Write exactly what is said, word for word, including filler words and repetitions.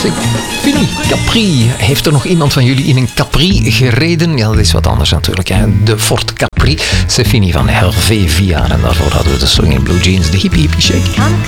classic. Fini, Capri. Heeft er nog iemand van jullie in een Capri gereden? Ja, dat is wat anders natuurlijk. Hè. De Ford Capri. C'est fini van Hervé Viard. En daarvoor hadden we de Swinging Blue Jeans, de hippie hippie shake.